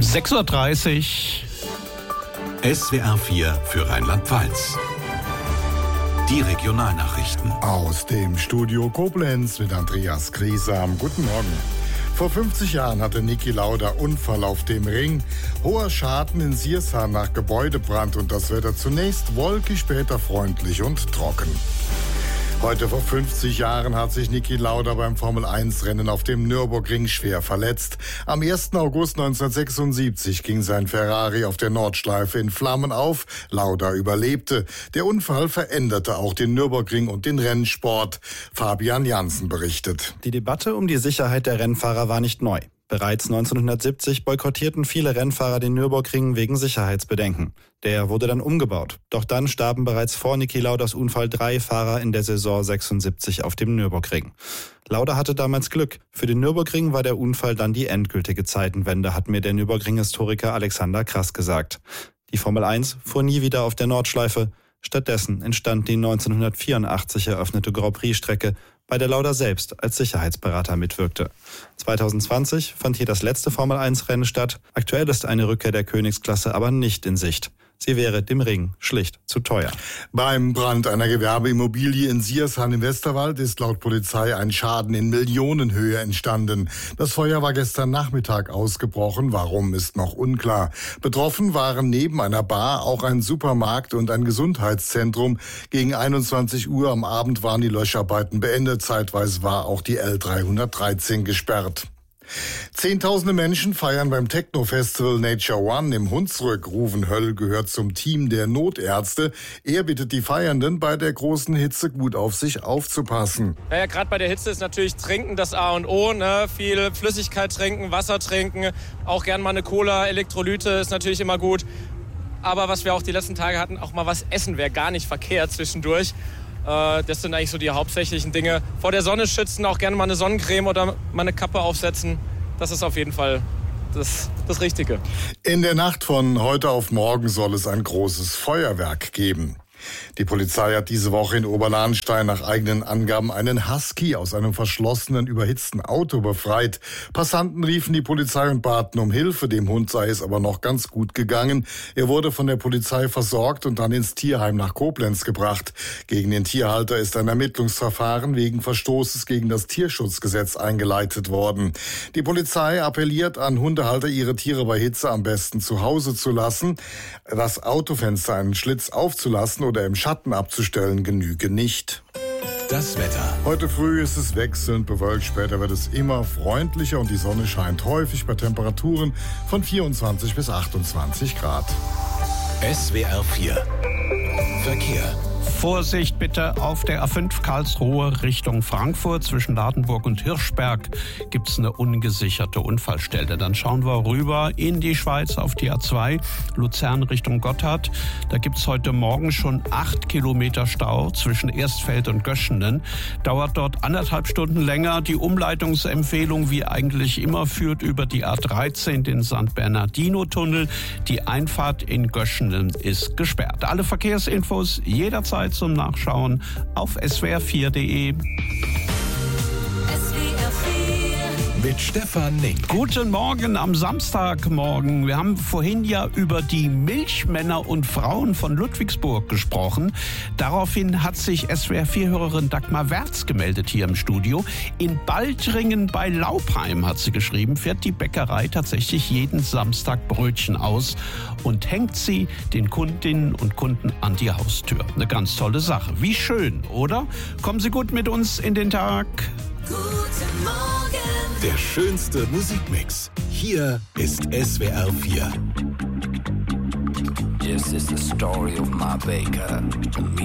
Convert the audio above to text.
6:30 Uhr. SWR 4 für Rheinland-Pfalz. Die Regionalnachrichten. Aus dem Studio Koblenz mit Andreas Griesam. Guten Morgen. Vor 50 Jahren hatte Niki Lauda Unfall auf dem Ring. Hoher Schaden in Siershan nach Gebäudebrand und das Wetter zunächst wolkig, später freundlich und trocken. Heute vor 50 Jahren hat sich Niki Lauda beim Formel-1-Rennen auf dem Nürburgring schwer verletzt. Am 1. August 1976 ging sein Ferrari auf der Nordschleife in Flammen auf. Lauda überlebte. Der Unfall veränderte auch den Nürburgring und den Rennsport. Fabian Jansen berichtet. Die Debatte um die Sicherheit der Rennfahrer war nicht neu. Bereits 1970 boykottierten viele Rennfahrer den Nürburgring wegen Sicherheitsbedenken. Der wurde dann umgebaut. Doch dann starben bereits vor Niki Laudas Unfall 3 Fahrer in der Saison 76 auf dem Nürburgring. Lauda hatte damals Glück. Für den Nürburgring war der Unfall dann die endgültige Zeitenwende, hat mir der Nürburgring-Historiker Alexander Krass gesagt. Die Formel 1 fuhr nie wieder auf der Nordschleife. Stattdessen entstand die 1984 eröffnete Grand Prix-Strecke, bei der Lauda selbst als Sicherheitsberater mitwirkte. 2020 fand hier das letzte Formel-1-Rennen statt. Aktuell ist eine Rückkehr der Königsklasse aber nicht in Sicht. Sie wäre dem Ring schlicht zu teuer. Beim Brand einer Gewerbeimmobilie in Siershan im Westerwald ist laut Polizei ein Schaden in Millionenhöhe entstanden. Das Feuer war gestern Nachmittag ausgebrochen. Warum, ist noch unklar. Betroffen waren neben einer Bar auch ein Supermarkt und ein Gesundheitszentrum. Gegen 21 Uhr am Abend waren die Löscharbeiten beendet. Zeitweise war auch die L313 gesperrt. Zehntausende Menschen feiern beim Techno-Festival Nature One im Hunsrück. Ruven Höll gehört zum Team der Notärzte. Er bittet die Feiernden, bei der großen Hitze gut auf sich aufzupassen. Naja, gerade bei der Hitze ist natürlich Trinken das A und O. Ne? Viel Flüssigkeit trinken, Wasser trinken, auch gern mal eine Cola, Elektrolyte ist natürlich immer gut. Aber was wir auch die letzten Tage hatten, auch mal was essen wäre gar nicht verkehrt zwischendurch. Das sind eigentlich so die hauptsächlichen Dinge. Vor der Sonne schützen, auch gerne mal eine Sonnencreme oder mal eine Kappe aufsetzen. Das ist auf jeden Fall das Richtige. In der Nacht von heute auf morgen soll es ein großes Feuerwerk geben. Die Polizei hat diese Woche in Oberlahnstein nach eigenen Angaben einen Husky aus einem verschlossenen, überhitzten Auto befreit. Passanten riefen die Polizei und baten um Hilfe. Dem Hund sei es aber noch ganz gut gegangen. Er wurde von der Polizei versorgt und dann ins Tierheim nach Koblenz gebracht. Gegen den Tierhalter ist ein Ermittlungsverfahren wegen Verstoßes gegen das Tierschutzgesetz eingeleitet worden. Die Polizei appelliert an Hundehalter, ihre Tiere bei Hitze am besten zu Hause zu lassen. Das Autofenster einen Schlitz aufzulassen oder im Schatten abzustellen genüge nicht. Das Wetter. Heute früh ist es wechselnd bewölkt, später wird es immer freundlicher und die Sonne scheint häufig bei Temperaturen von 24 bis 28 Grad. SWR 4 Verkehr. Vorsicht bitte auf der A5 Karlsruhe Richtung Frankfurt. Zwischen Ladenburg und Hirschberg gibt es eine ungesicherte Unfallstelle. Dann schauen wir rüber in die Schweiz auf die A2 Luzern Richtung Gotthard. Da gibt es heute Morgen schon 8 Kilometer Stau zwischen Erstfeld und Göschenen. Dauert dort 1,5 Stunden länger. Die Umleitungsempfehlung, wie eigentlich immer, führt über die A13 den St. Bernardino-Tunnel. Die Einfahrt in Göschenen ist gesperrt. Alle Verkehrsinfos jederzeit zum Nachschauen auf swr4.de. Mit Stefan Nink. Guten Morgen am Samstagmorgen. Wir haben vorhin ja über die Milchmänner und Frauen von Ludwigsburg gesprochen. Daraufhin hat sich SWR4-Hörerin Dagmar Wertz gemeldet hier im Studio. In Baltringen bei Laupheim, hat sie geschrieben, fährt die Bäckerei tatsächlich jeden Samstag Brötchen aus und hängt sie den Kundinnen und Kunden an die Haustür. Eine ganz tolle Sache. Wie schön, oder? Kommen Sie gut mit uns in den Tag. Guten Morgen. Der schönste Musikmix. Hier ist SWR 4. This is the story of my baker.